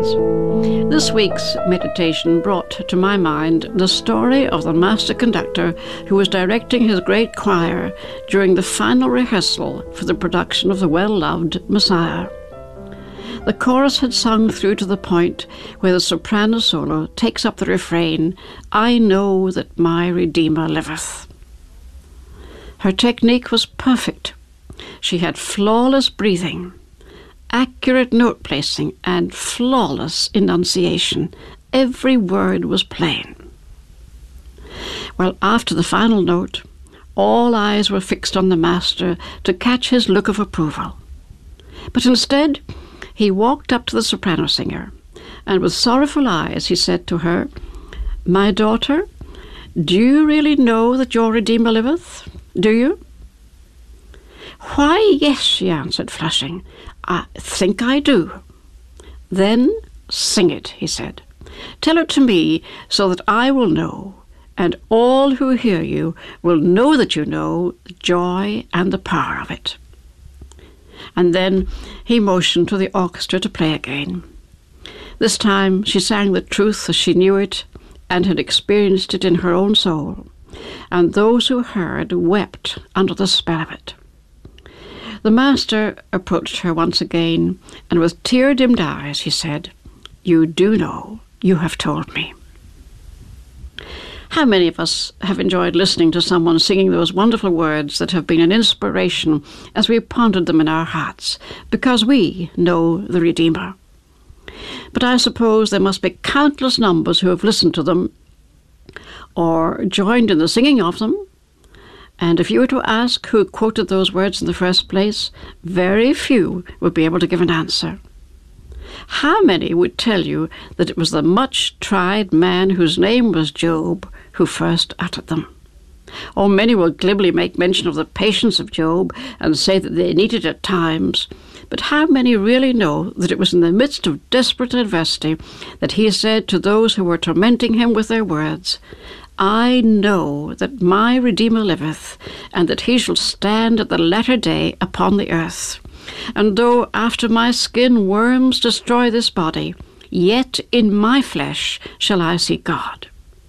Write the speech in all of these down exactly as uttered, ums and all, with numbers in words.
friends. This week's meditation brought to my mind the story of the master conductor who was directing his great choir during the final rehearsal for the production of the well-loved Messiah. The chorus had sung through to the point where the soprano solo takes up the refrain, "I know that my Redeemer liveth." Her technique was perfect. She had flawless breathing, accurate note placing, and flawless enunciation. Every word was plain. Well, after the final note, all eyes were fixed on the master to catch his look of approval. But instead, he walked up to the soprano singer, and with sorrowful eyes he said to her, "My daughter, do you really know that your Redeemer liveth? Do you?" "Why, yes," she answered, flushing. "I think I do." "Then sing it," he said. "Tell it to me so that I will know, and all who hear you will know that you know the joy and the power of it." And then he motioned to the orchestra to play again. This time she sang the truth as she knew it and had experienced it in her own soul, and those who heard wept under the spell of it. The master approached her once again, and with tear-dimmed eyes he said, "You do know, you have told me." How many of us have enjoyed listening to someone singing those wonderful words that have been an inspiration as we pondered them in our hearts, because we know the Redeemer? But I suppose there must be countless numbers who have listened to them or joined in the singing of them. And if you were to ask who quoted those words in the first place, very few would be able to give an answer. How many would tell you that it was the much-tried man whose name was Job who first uttered them? Or many will glibly make mention of the patience of Job and say that they needed it at times. But how many really know that it was in the midst of desperate adversity that he said to those who were tormenting him with their words, "I know that my Redeemer liveth, and that he shall stand at the latter day upon the earth. And though after my skin worms destroy this body, yet in my flesh shall I see God."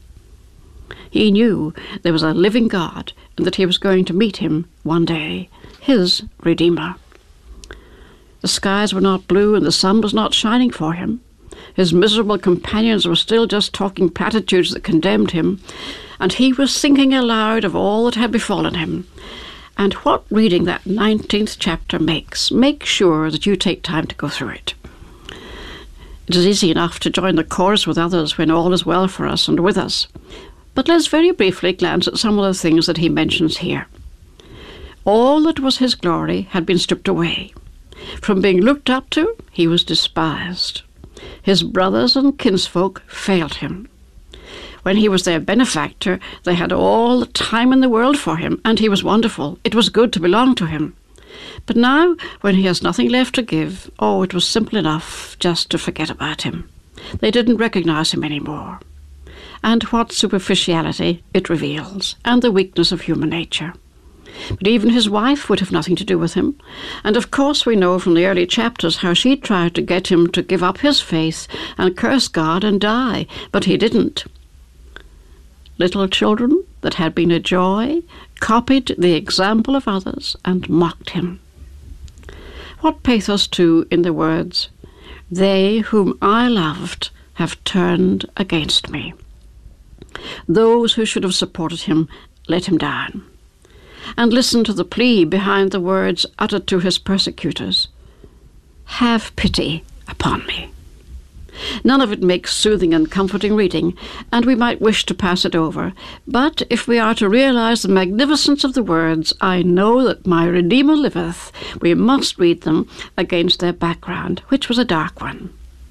He knew there was a living God, and that he was going to meet him one day, his Redeemer. The skies were not blue, and the sun was not shining for him. His miserable companions were still just talking platitudes that condemned him, and he was thinking aloud of all that had befallen him. And what reading that nineteenth chapter makes, make sure that you take time to go through it. It is easy enough to join the chorus with others when all is well for us and with us. But let's very briefly glance at some of the things that he mentions here. All that was his glory had been stripped away. From being looked up to, he was despised. His brothers and kinsfolk failed him. When he was their benefactor, they had all the time in the world for him, and he was wonderful. It was good to belong to him. But now, when he has nothing left to give, oh, it was simple enough just to forget about him. They didn't recognize him anymore. And what superficiality it reveals, and the weakness of human nature. But even his wife would have nothing to do with him. And of course we know from the early chapters how she tried to get him to give up his faith and curse God and die, but he didn't. Little children that had been a joy copied the example of others and mocked him. What pathos, too, in the words, "They whom I loved have turned against me." Those who should have supported him let him down. And listen to the plea behind the words uttered to his persecutors. "Have pity upon me." None of it makes soothing and comforting reading, and we might wish to pass it over. But if we are to realize the magnificence of the words, "I know that my Redeemer liveth," we must read them against their background, which was a dark one.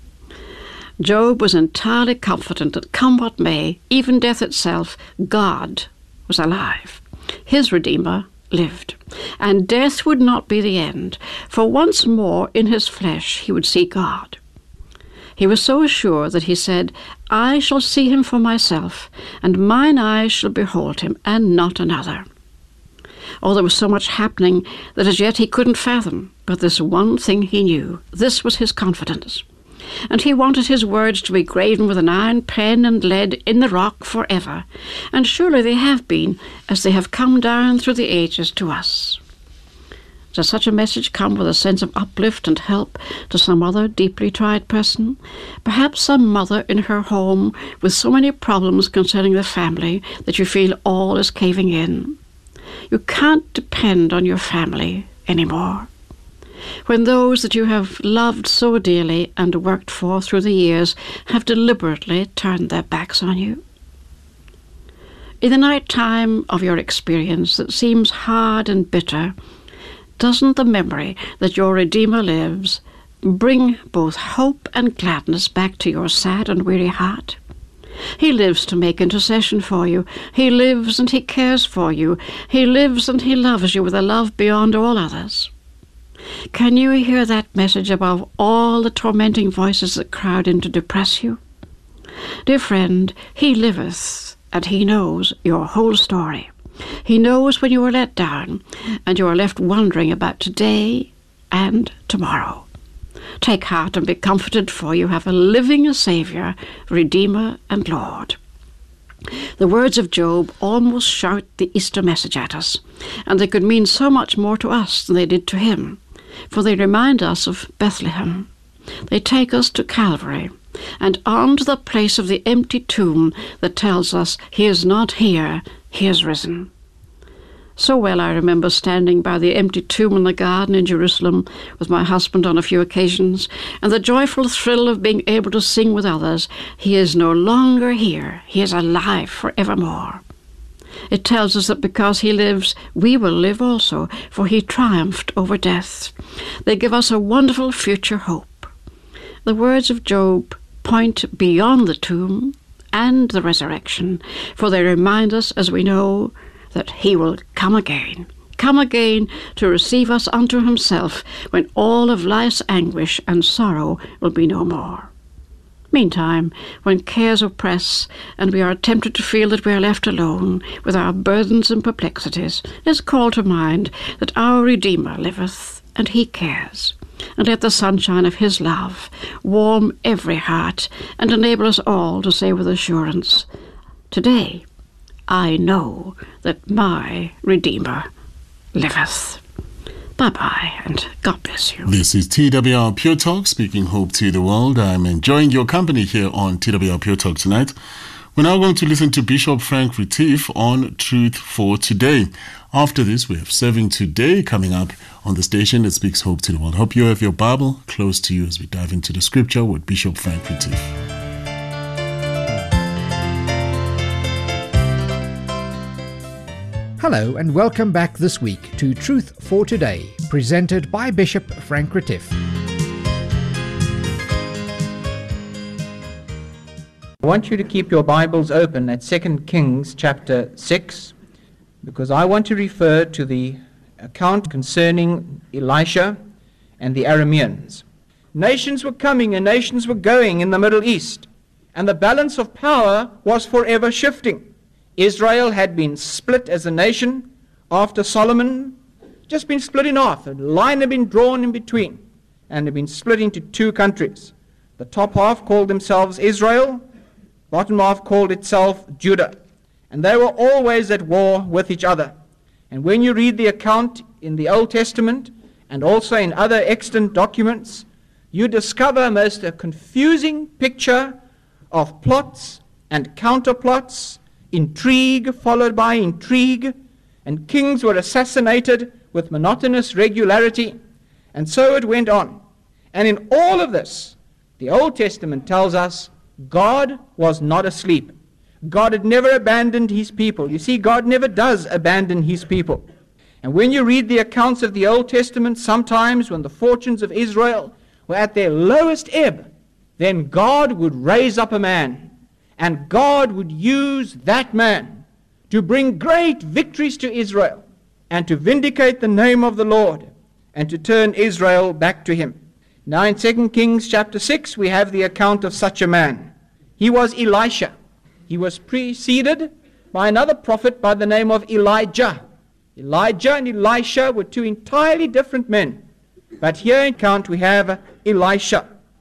Job was entirely confident that come what may, even death itself, God was alive. His Redeemer lived, and death would not be the end, for once more in his flesh he would see God. He was so sure that he said, "I shall see him for myself, and mine eyes shall behold him, and not another." Oh, there was so much happening that as yet he couldn't fathom, but this one thing he knew. This was his confidence. and he wanted his words to be graven with an iron pen and lead in the rock forever, and surely they have been, as they have come down through the ages to us. Does such a message come with a sense of uplift and help to some other deeply tried person? Perhaps some mother in her home with so many problems concerning the family that you feel all is caving in. You can't depend on your family anymore. When those that you have loved so dearly and worked for through the years have deliberately turned their backs on you. In the night time of your experience that seems hard and bitter, doesn't the memory that your Redeemer lives bring both hope and gladness back to your sad and weary heart? He lives to make intercession for you. He lives and he cares for you. He lives and he loves you with a love beyond all others. Can you hear that message above all the tormenting voices that crowd in to depress you? Dear friend, he liveth, and he knows your whole story. He knows when you are let down, and you are left wondering about today and tomorrow. Take heart and be comforted, for you have a living Saviour, Redeemer and Lord. The words of Job almost shout the Easter message at us, and they could mean so much more to us than they did to him, for they remind us of Bethlehem. They take us to Calvary, and on to the place of the empty tomb that tells us he is not here, he is risen. So well I remember standing by the empty tomb in the garden in Jerusalem with my husband on a few occasions, and the joyful thrill of being able to sing with others, he is no longer here, he is alive forevermore. It tells us that because he lives, we will live also, for he triumphed over death. They give us a wonderful future hope. The words of Job point beyond the tomb and the resurrection, for they remind us, as we know, that he will come again, come again to receive us unto himself when all of life's anguish and sorrow will be no more. Meantime, when cares oppress and we are tempted to feel that we are left alone with our burdens and perplexities, let's call to mind that our Redeemer liveth, and he cares. And let the sunshine of his love warm every heart and enable us all to say with assurance, today I know that my Redeemer liveth. Bye-bye, and God bless you. This is T W R Pure Talk, speaking hope to the world. I'm enjoying your company here on T W R Pure Talk tonight. We're now going to listen to Bishop Frank Retief on Truth for Today. After this, we have Serving Today coming up on the station that speaks hope to the world. Hope you have your Bible close to you as we dive into the scripture with Bishop Frank Retief. Hello and welcome back this week to Truth for Today, presented by Bishop Frank Retief. I want you to keep your Bibles open at Second Kings chapter six, because I want to refer to the account concerning Elisha and the Arameans. Nations were coming and nations were going in the Middle East, and the balance of power was forever shifting. Israel had been split as a nation after Solomon, just been split in half. A line had been drawn in between, and had been split into two countries. The top half called themselves Israel, bottom half called itself Judah. And they were always at war with each other. And when you read the account in the Old Testament, and also in other extant documents, you discover most a confusing picture of plots and counterplots, intrigue followed by intrigue, and kings were assassinated with monotonous regularity, and so it went on. And in all of this, the Old Testament tells us God was not asleep. God had never abandoned his people. You see, God never does abandon his people. And when you read the accounts of the Old Testament, sometimes when the fortunes of Israel were at their lowest ebb, then God would raise up a man, and God would use that man to bring great victories to Israel and to vindicate the name of the Lord and to turn Israel back to him. Now in Second Kings chapter six, we have the account of such a man. He was Elisha. He was preceded by another prophet by the name of Elijah. Elijah and Elisha were two entirely different men. But here in account we have Elisha.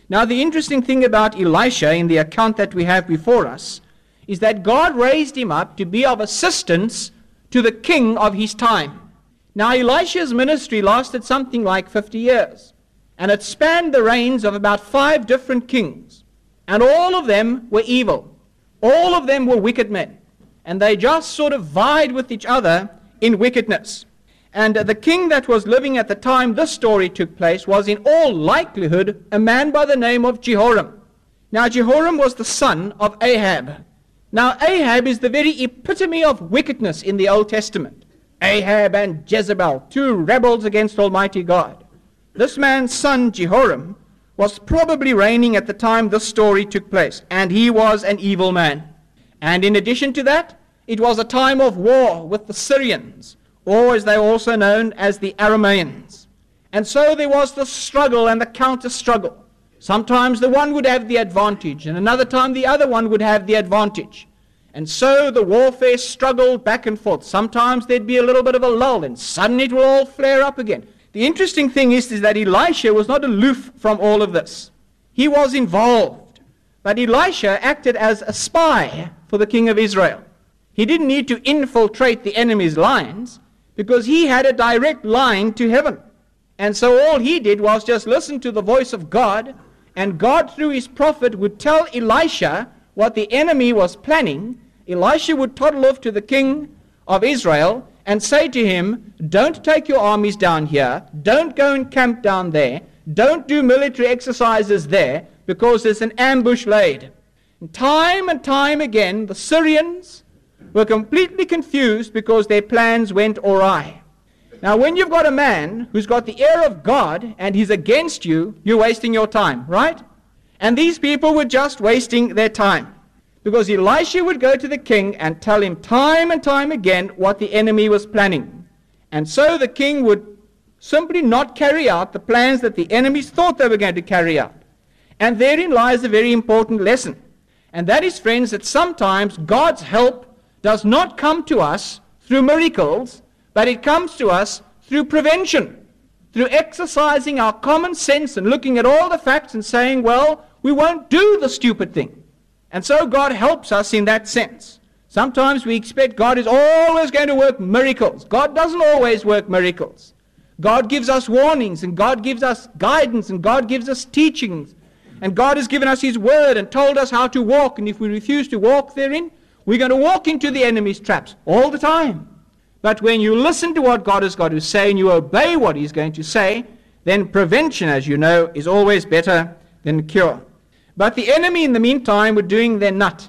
Now, the interesting thing about Elisha in the account that we have before us is that God raised him up to be of assistance to the king of his time. Now, Elisha's ministry lasted something like fifty years, and it spanned the reigns of about five different kings, and all of them were evil. All of them were wicked men, and they just sort of vied with each other in wickedness. And the king that was living at the time this story took place was in all likelihood a man by the name of Jehoram. Now, Jehoram was the son of Ahab. Now, Ahab is the very epitome of wickedness in the Old Testament. Ahab and Jezebel, two rebels against Almighty God. This man's son, Jehoram, was probably reigning at the time this story took place, and he was an evil man. And in addition to that, it was a time of war with the Syrians, or as they are also known as the Arameans. And so there was the struggle and the counter-struggle. Sometimes the one would have the advantage, and another time the other one would have the advantage. And so the warfare struggled back and forth. Sometimes there'd be a little bit of a lull, and suddenly it will all flare up again. The interesting thing is, is that Elisha was not aloof from all of this. He was involved. But Elisha acted as a spy for the king of Israel. He didn't need to infiltrate the enemy's lines, because he had a direct line to heaven. And so all he did was just listen to the voice of God, and God through his prophet would tell Elisha what the enemy was planning. Elisha would toddle off to the king of Israel and say to him, don't take your armies down here, don't go and camp down there, don't do military exercises there, because there's an ambush laid. And time and time again, the Syrians were completely confused because their plans went awry. Now, when you've got a man who's got the ear of God and he's against you, you're wasting your time, right? And these people were just wasting their time, because Elisha would go to the king and tell him time and time again what the enemy was planning. And so the king would simply not carry out the plans that the enemies thought they were going to carry out. And therein lies a very important lesson. And that is, friends, that sometimes God's help does not come to us through miracles, but it comes to us through prevention, through exercising our common sense and looking at all the facts and saying, well, we won't do the stupid thing. And so God helps us in that sense. Sometimes we expect God is always going to work miracles. God doesn't always work miracles. God gives us warnings, and God gives us guidance, and God gives us teachings. And God has given us his word and told us how to walk. And if we refuse to walk therein, we're going to walk into the enemy's traps all the time. But when you listen to what God has got to say and you obey what he's going to say, then prevention, as you know, is always better than cure. But the enemy, in the meantime, were doing their nut.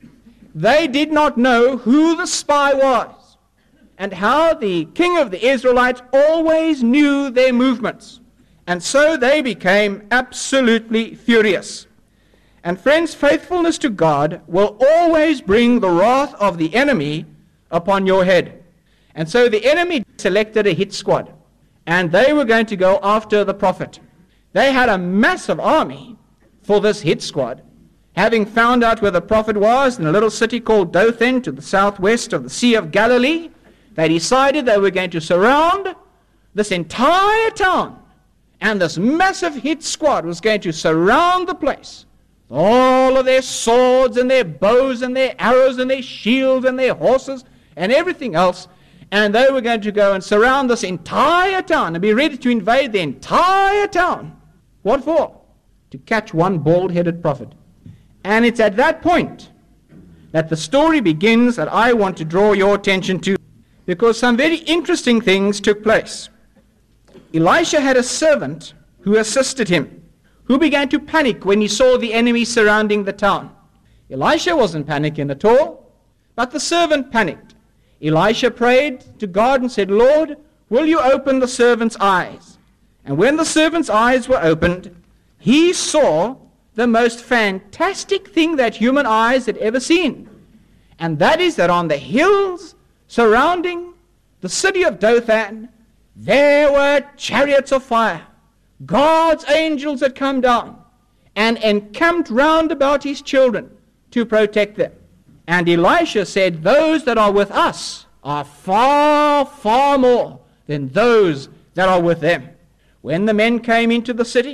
They did not know who the spy was, and how the king of the Israelites always knew their movements. And so they became absolutely furious. And friends, faithfulness to God will always bring the wrath of the enemy upon your head. And so the enemy selected a hit squad, and they were going to go after the prophet. They had a massive army for this hit squad. Having found out where the prophet was in a little city called Dothan to the southwest of the Sea of Galilee, they decided they were going to surround this entire town. And this massive hit squad was going to surround the place. All of their swords and their bows and their arrows and their shields and their horses and everything else. And they were going to go and surround this entire town and be ready to invade the entire town. What for? To catch one bald-headed prophet. And it's at that point that the story begins that I want to draw your attention to, because some very interesting things took place. Elisha had a servant who assisted him, who began to panic when he saw the enemy surrounding the town. Elisha wasn't panicking at all, but the servant panicked. Elisha prayed to God and said, Lord, will you open the servant's eyes? And when the servant's eyes were opened, he saw the most fantastic thing that human eyes had ever seen. And that is that on the hills surrounding the city of Dothan, there were chariots of fire. God's angels had come down and encamped round about his children to protect them. And Elisha said, those that are with us are far, far more than those that are with them. When the men came into the city,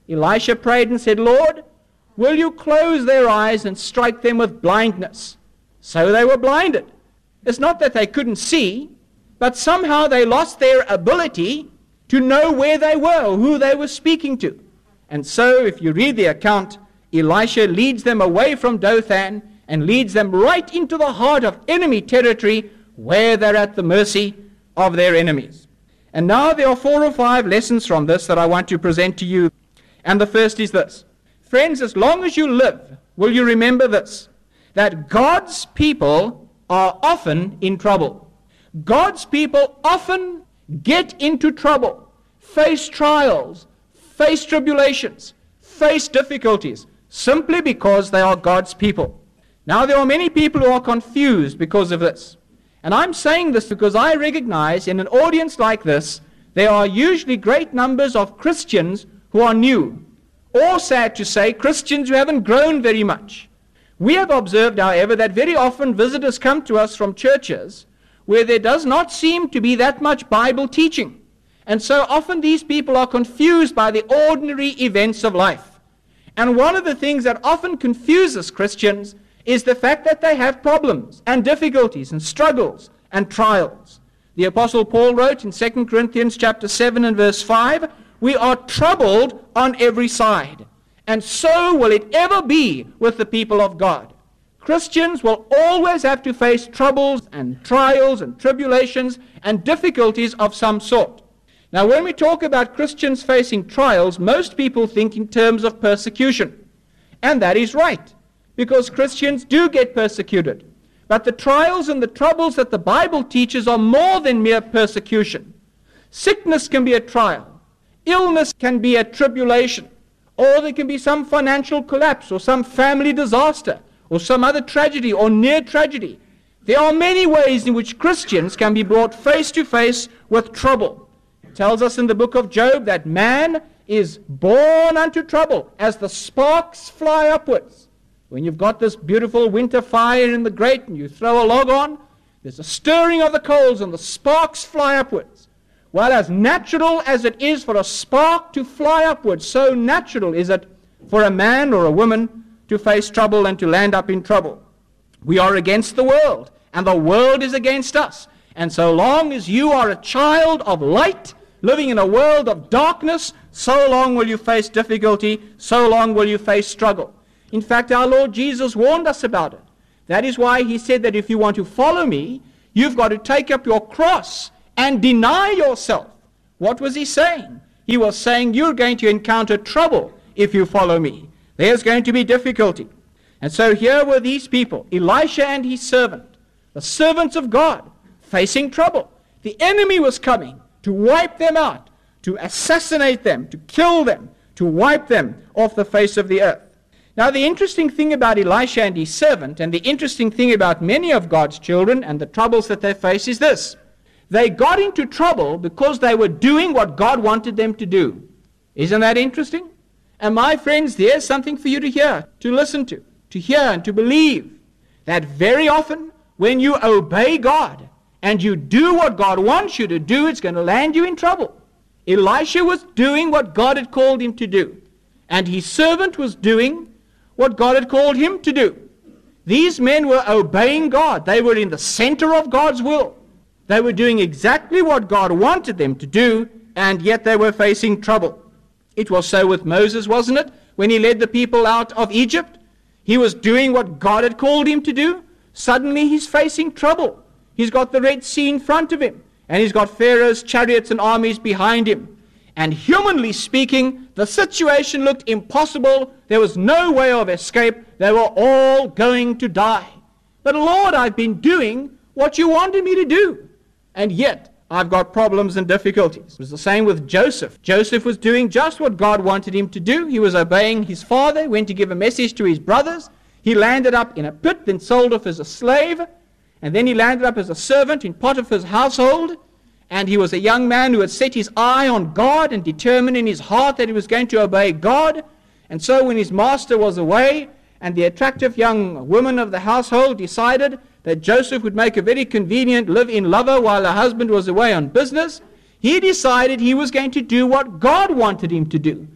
Elisha prayed and said, Lord, will you close their eyes and strike them with blindness? So they were blinded. It's not that they couldn't see, but somehow they lost their ability to know where they were or who they were speaking to. And so, if you read the account, Elisha leads them away from Dothan and leads them right into the heart of enemy territory where they're at the mercy of their enemies. And now there are four or five lessons from this that I want to present to you. And the first is this. Friends, as long as you live, will you remember this, that God's people are often in trouble. God's people often get into trouble, face trials, face tribulations, face difficulties, simply because they are God's people. Now, there are many people who are confused because of this. And I'm saying this because I recognize in an audience like this, there are usually great numbers of Christians who are new, or, sad to say, Christians who haven't grown very much. We have observed, however, that very often visitors come to us from churches where there does not seem to be that much Bible teaching. And so often these people are confused by the ordinary events of life. And one of the things that often confuses Christians is the fact that they have problems and difficulties and struggles and trials. The Apostle Paul wrote in Second Corinthians chapter seven and verse five, we are troubled on every side. And so will it ever be with the people of God. Christians will always have to face troubles and trials and tribulations and difficulties of some sort. Now, when we talk about Christians facing trials, most people think in terms of persecution. And that is right, because Christians do get persecuted. But the trials and the troubles that the Bible teaches are more than mere persecution. Sickness can be a trial. Illness can be a tribulation. Or there can be some financial collapse, or some family disaster, or some other tragedy, or near tragedy. There are many ways in which Christians can be brought face to face with trouble. It tells us in the book of Job that man is born unto trouble as the sparks fly upwards. When you've got this beautiful winter fire in the grate and you throw a log on, there's a stirring of the coals and the sparks fly upwards. Well, as natural as it is for a spark to fly upwards, so natural is it for a man or a woman to face trouble and to land up in trouble. We are against the world, and the world is against us. And so long as you are a child of light, living in a world of darkness, so long will you face difficulty, so long will you face struggle. In fact, our Lord Jesus warned us about it. That is why he said that if you want to follow me, you've got to take up your cross and deny yourself. What was he saying? He was saying you're going to encounter trouble if you follow me. There's going to be difficulty. And so here were these people, Elisha and his servant, the servants of God, facing trouble. The enemy was coming to wipe them out, to assassinate them, to kill them, to wipe them off the face of the earth. Now, the interesting thing about Elisha and his servant, and the interesting thing about many of God's children and the troubles that they face is this. They got into trouble because they were doing what God wanted them to do. Isn't that interesting? And my friends, there's something for you to hear, to listen to, to hear and to believe. That very often, when you obey God and you do what God wants you to do, it's going to land you in trouble. Elisha was doing what God had called him to do. And his servant was doing what God had called him to do. These men were obeying God. They were in the center of God's will. They were doing exactly what God wanted them to do, and yet they were facing trouble. It was so with Moses, wasn't it? When he led the people out of Egypt, he was doing what God had called him to do. Suddenly he's facing trouble. He's got the Red Sea in front of him, and he's got Pharaoh's chariots and armies behind him. And humanly speaking, the situation looked impossible. There was no way of escape. They were all going to die. But Lord, I've been doing what you wanted me to do. And yet, I've got problems and difficulties. It was the same with Joseph. Joseph was doing just what God wanted him to do. He was obeying his father, went to give a message to his brothers. He landed up in a pit, then sold off as a slave. And then he landed up as a servant in Potiphar's household. And he was a young man who had set his eye on God and determined in his heart that he was going to obey God. And so when his master was away, and the attractive young woman of the household decided that Joseph would make a very convenient live-in lover while her husband was away on business, he decided he was going to do what God wanted him to do.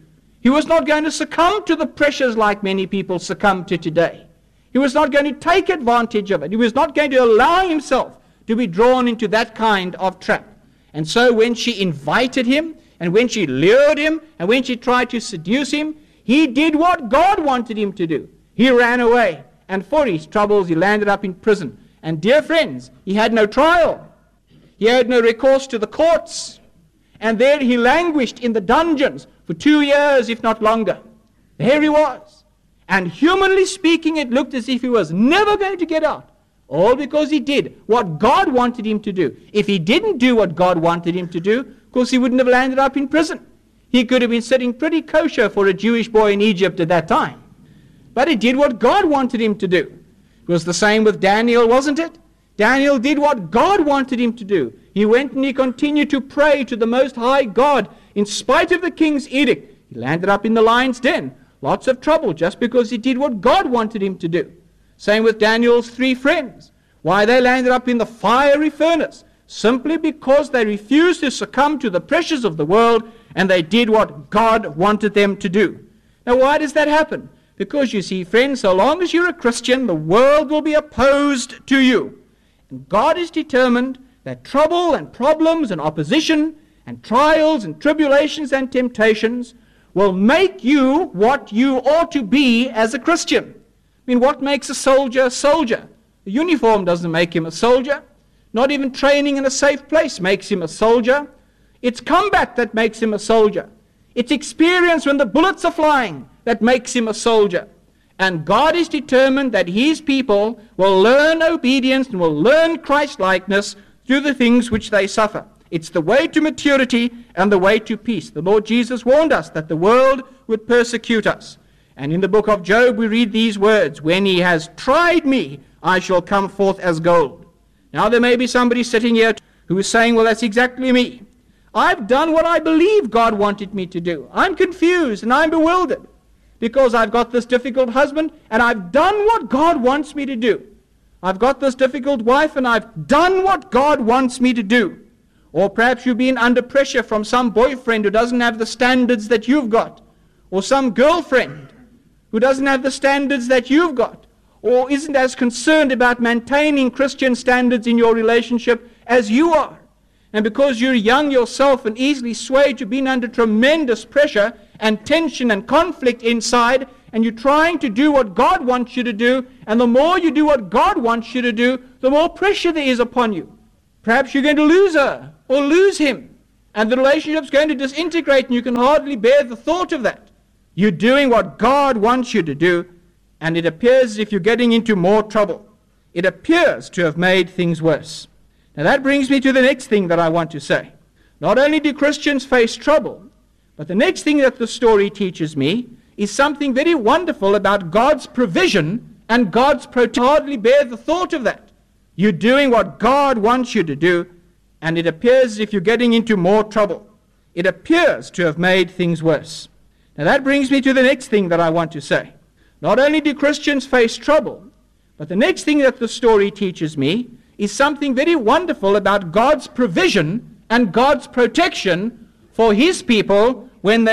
He was not going to succumb to the pressures like many people succumb to today. He was not going to take advantage of it. He was not going to allow himself to be drawn into that kind of trap. And so when she invited him, and when she lured him, and when she tried to seduce him, he did what God wanted him to do. He ran away, and for his troubles he landed up in prison. And dear friends, he had no trial. He had no recourse to the courts. And there he languished in the dungeons for two years, if not longer. There he was. And humanly speaking, it looked as if he was never going to get out. All because he did what God wanted him to do. If he didn't do what God wanted him to do, of course he wouldn't have landed up in prison. He could have been sitting pretty kosher for a Jewish boy in Egypt at that time. But he did what God wanted him to do. It was the same with Daniel, wasn't it? Daniel did what God wanted him to do. He went and he continued to pray to the Most High God in spite of the king's edict. He landed up in the lion's den. Lots of trouble just because he did what God wanted him to do. Same with Daniel's three friends. Why, they landed up in the fiery furnace simply because they refused to succumb to the pressures of the world and they did what God wanted them to do. Now, why does that happen? Because you see, friends, so long as you're a Christian, the world will be opposed to you. And God is determined that trouble and problems and opposition and trials and tribulations and temptations will make you what you ought to be as a Christian. I mean, what makes a soldier a soldier? The uniform doesn't make him a soldier. Not even training in a safe place makes him a soldier. It's combat that makes him a soldier. It's experience when the bullets are flying that makes him a soldier. And God is determined that his people will learn obedience and will learn Christ-likeness through the things which they suffer. It's the way to maturity and the way to peace. The Lord Jesus warned us that the world would persecute us. And in the book of Job we read these words, "When he has tried me, I shall come forth as gold." Now there may be somebody sitting here who is saying, well, that's exactly me. I've done what I believe God wanted me to do. I'm confused and I'm bewildered because I've got this difficult husband and I've done what God wants me to do. I've got this difficult wife and I've done what God wants me to do. Or perhaps you've been under pressure from some boyfriend who doesn't have the standards that you've got. Or some girlfriend who doesn't have the standards that you've got. Or isn't as concerned about maintaining Christian standards in your relationship as you are. And because you're young yourself and easily swayed, you've been under tremendous pressure and tension and conflict inside, and you're trying to do what God wants you to do, and the more you do what God wants you to do, the more pressure there is upon you. Perhaps you're going to lose her or lose him, and the relationship's going to disintegrate, and you can hardly bear the thought of that. You're doing what God wants you to do, and it appears as if you're getting into more trouble. It appears to have made things worse. Now that brings me to the next thing that I want to say. Not only do Christians face trouble, but the next thing that the story teaches me is something very wonderful about God's provision and God's protection. Hardly bear the thought of that. You're doing what God wants you to do, and it appears as if you're getting into more trouble. It appears to have made things worse. Now that brings me to the next thing that I want to say. Not only do Christians face trouble, but the next thing that the story teaches me is something very wonderful about God's provision and God's protection for his people when they